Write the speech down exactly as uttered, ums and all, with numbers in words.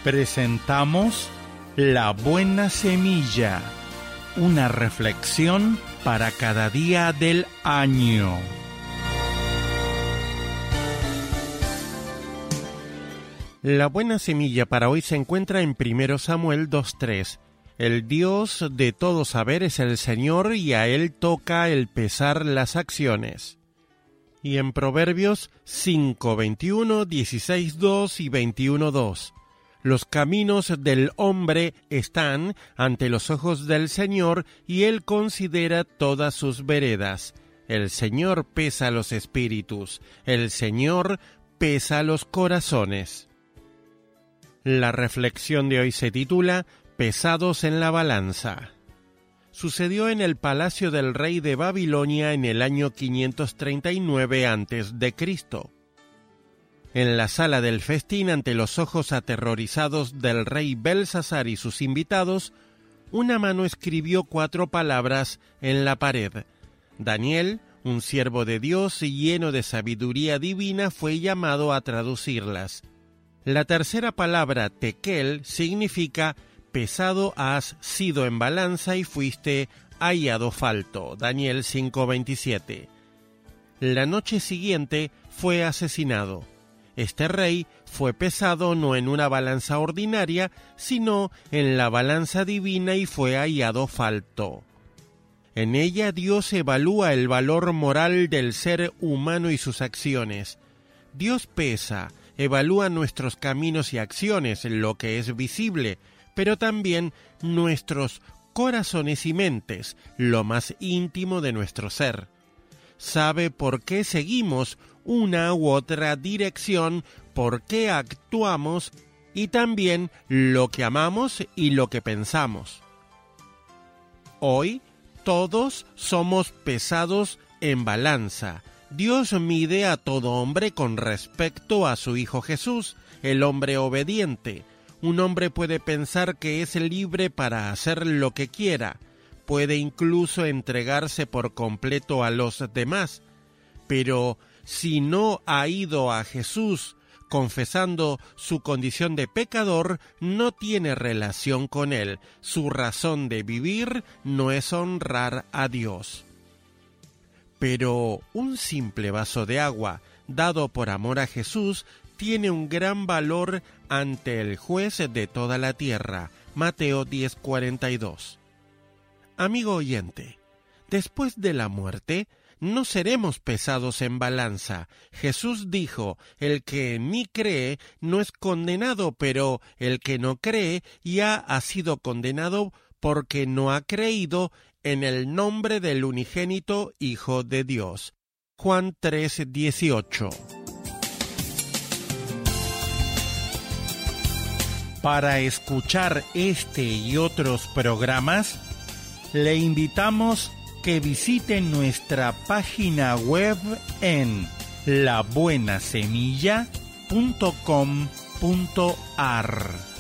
Presentamos La Buena Semilla, una reflexión para cada día del año. La buena semilla para hoy se encuentra en primero Samuel dos tres. El Dios de todo saber es el Señor y a Él toca el pesar las acciones. Y en Proverbios cinco veintiuno, dieciséis dos y veintiuno dos. Los caminos del hombre están ante los ojos del Señor y Él considera todas sus veredas. El Señor pesa los espíritus, el Señor pesa los corazones. La reflexión de hoy se titula Pesados en la balanza. Sucedió en el palacio del rey de Babilonia en el año quinientos treinta y nueve antes de Cristo. En la sala del festín, ante los ojos aterrorizados del rey Belsasar y sus invitados, una mano escribió cuatro palabras en la pared. Daniel, un siervo de Dios y lleno de sabiduría divina, fue llamado a traducirlas. La tercera palabra, tekel, significa pesado has sido en balanza y fuiste hallado falto. Daniel cinco veintisiete. La noche siguiente fue asesinado. Este rey fue pesado no en una balanza ordinaria, sino en la balanza divina y fue hallado falto. En ella Dios evalúa el valor moral del ser humano y sus acciones. Dios pesa, evalúa nuestros caminos y acciones, lo que es visible, pero también nuestros corazones y mentes, lo más íntimo de nuestro ser. Sabe por qué seguimos una u otra dirección, por qué actuamos y también lo que amamos y lo que pensamos. Hoy todos somos pesados en balanza. Dios mide a todo hombre con respecto a su Hijo Jesús, el hombre obediente. Un hombre puede pensar que es libre para hacer lo que quiera, puede incluso entregarse por completo a los demás, pero si no ha ido a Jesús confesando su condición de pecador, no tiene relación con Él. Su razón de vivir no es honrar a Dios. Pero un simple vaso de agua, dado por amor a Jesús, tiene un gran valor ante el juez de toda la tierra. Mateo diez cuarenta y dos. Amigo oyente, después de la muerte, no seremos pesados en balanza. Jesús dijo, el que en mí cree no es condenado, pero el que no cree ya ha sido condenado porque no ha creído en el nombre del unigénito Hijo de Dios. Juan tres dieciocho. Para escuchar este y otros programas, le invitamos que visite nuestra página web en la buena semilla punto com punto a r.